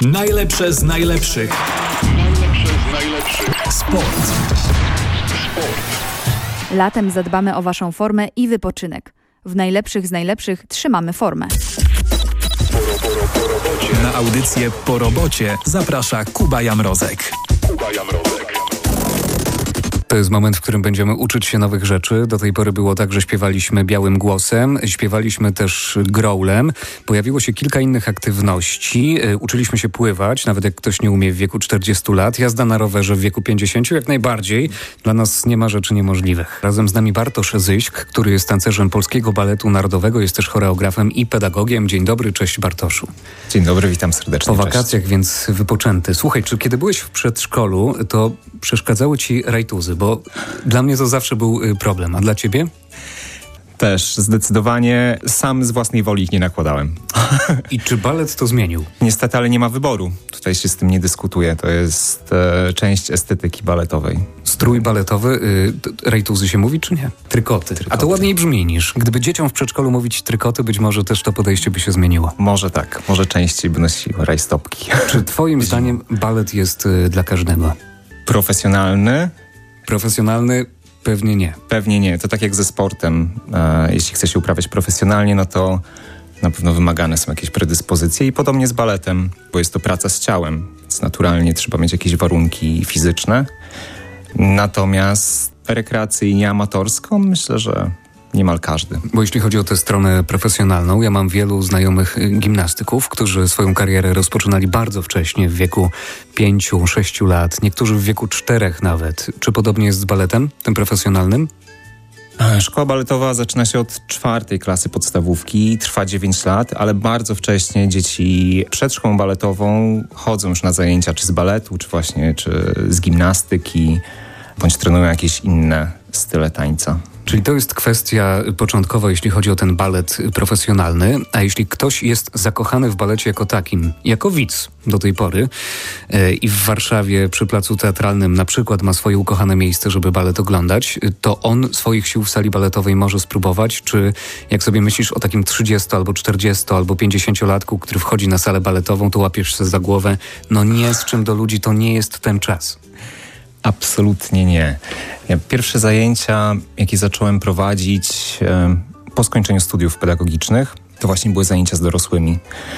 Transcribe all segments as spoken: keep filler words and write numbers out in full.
Najlepsze z najlepszych. Najlepsze z najlepszych. Sport. Sport. Latem zadbamy o Waszą formę i wypoczynek. W najlepszych z najlepszych trzymamy formę. Poro, poro, po robocie. Na audycję Po robocie zaprasza Kuba Jamrozek. Kuba Jamrozek. To jest moment, w którym będziemy uczyć się nowych rzeczy. Do tej pory było tak, że śpiewaliśmy białym głosem, śpiewaliśmy też growlem. Pojawiło się kilka innych aktywności. Uczyliśmy się pływać, nawet jak ktoś nie umie w wieku czterdziestu lat. Jazda na rowerze w wieku pięćdziesięciu, jak najbardziej. Dla nas nie ma rzeczy niemożliwych. Razem z nami Bartosz Zyśk, który jest tancerzem Polskiego Baletu Narodowego, jest też choreografem i pedagogiem. Dzień dobry, cześć Bartoszu. Dzień dobry, witam serdecznie. Po cześć. wakacjach, więc wypoczęty. Słuchaj, czy kiedy byłeś w przedszkolu, to przeszkadzały ci rajtuzy? Bo dla mnie to zawsze był problem. A dla ciebie? Też zdecydowanie sam z własnej woli ich nie nakładałem. I czy balet to zmienił? Niestety, ale nie ma wyboru. Tutaj się z tym nie dyskutuje. To jest e, część estetyki baletowej. Strój baletowy, y, rajtuzy się mówi, czy nie? Trykoty. Trykoty. A to ładniej brzmi niż. Gdyby dzieciom w przedszkolu mówić trykoty, być może też to podejście by się zmieniło. Może tak, może częściej by nosiły rajstopki. Czy twoim zdaniem balet jest y, dla każdego? Profesjonalny? Profesjonalny? Pewnie nie. Pewnie nie. To tak jak ze sportem. E, jeśli chce się uprawiać profesjonalnie, no to na pewno wymagane są jakieś predyspozycje i podobnie z baletem, bo jest to praca z ciałem, więc naturalnie trzeba mieć jakieś warunki fizyczne. Natomiast rekreacyjnie, amatorsko myślę, że niemal każdy. Bo jeśli chodzi o tę stronę profesjonalną, ja mam wielu znajomych gimnastyków, którzy swoją karierę rozpoczynali bardzo wcześnie, w wieku pięciu, sześciu lat, niektórzy w wieku czterech nawet. Czy podobnie jest z baletem, tym profesjonalnym? Szkoła baletowa zaczyna się od czwartej klasy podstawówki, trwa dziewięć lat, ale bardzo wcześnie dzieci przed szkołą baletową chodzą już na zajęcia czy z baletu, czy właśnie czy z gimnastyki, bądź trenują jakieś inne style tańca. Czyli to jest kwestia początkowa, jeśli chodzi o ten balet profesjonalny, a jeśli ktoś jest zakochany w balecie jako takim, jako widz do tej pory yy, i w Warszawie przy Placu Teatralnym na przykład ma swoje ukochane miejsce, żeby balet oglądać, to on swoich sił w sali baletowej może spróbować, czy jak sobie myślisz o takim trzydziestu albo czterdziestu albo pięćdziesięciolatku, który wchodzi na salę baletową, to łapiesz się za głowę, no nie z czym do ludzi, to nie jest ten czas. Absolutnie nie. Ja pierwsze zajęcia, jakie zacząłem prowadzić e, po skończeniu studiów pedagogicznych, to właśnie były zajęcia z dorosłymi.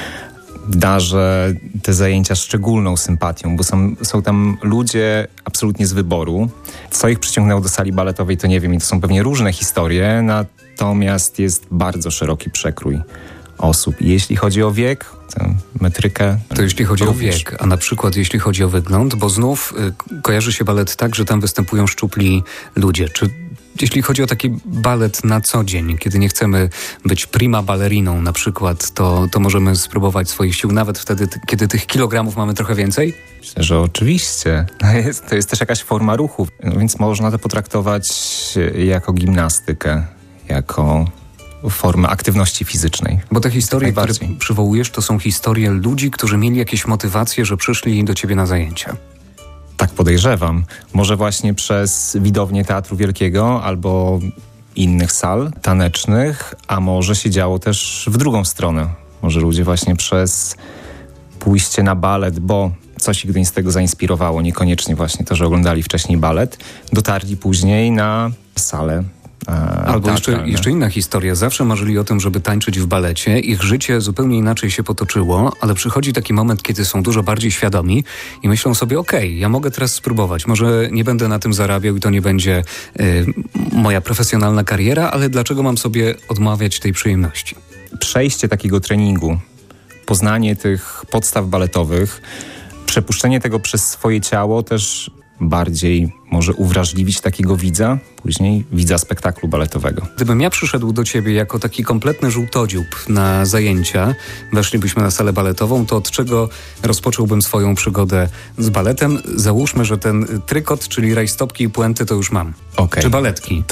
Darzę te zajęcia szczególną sympatią, bo są, są tam ludzie absolutnie z wyboru. Co ich przyciągnęło do sali baletowej, to nie wiem, i to są pewnie różne historie, natomiast jest bardzo szeroki przekrój osób. I jeśli chodzi o wiek, tę metrykę... To jeśli chodzi również. o wiek, a na przykład jeśli chodzi o wygląd, bo znów y, kojarzy się balet tak, że tam występują szczupli ludzie. Czy jeśli chodzi o taki balet na co dzień, kiedy nie chcemy być prima balleriną na przykład, to, to możemy spróbować swoich sił nawet wtedy, t- kiedy tych kilogramów mamy trochę więcej? Myślę, że oczywiście. To jest, to jest też jakaś forma ruchu, no więc można to potraktować jako gimnastykę, jako formę aktywności fizycznej. Bo te historie, które Najbardziej. przywołujesz, to są historie ludzi, którzy mieli jakieś motywacje, że przyszli do ciebie na zajęcia. Tak podejrzewam. Może właśnie przez widownię Teatru Wielkiego albo innych sal tanecznych, a może się działo też w drugą stronę. Może ludzie właśnie przez pójście na balet, bo coś ich z tego zainspirowało, niekoniecznie właśnie to, że oglądali wcześniej balet, dotarli później na salę. Albo jeszcze, jeszcze inna historia. Zawsze marzyli o tym, żeby tańczyć w balecie. Ich życie zupełnie inaczej się potoczyło, ale przychodzi taki moment, kiedy są dużo bardziej świadomi i myślą sobie, okej, okay, ja mogę teraz spróbować. Może nie będę na tym zarabiał i to nie będzie y, moja profesjonalna kariera, ale dlaczego mam sobie odmawiać tej przyjemności? Przejście takiego treningu, poznanie tych podstaw baletowych, przepuszczenie tego przez swoje ciało też bardziej może uwrażliwić takiego widza, później widza spektaklu baletowego. Gdybym ja przyszedł do ciebie jako taki kompletny żółtodziób na zajęcia, weszlibyśmy na salę baletową, to od czego rozpocząłbym swoją przygodę z baletem? Załóżmy, że ten trykot, czyli rajstopki i puenty to już mam. Okay. Czy baletki?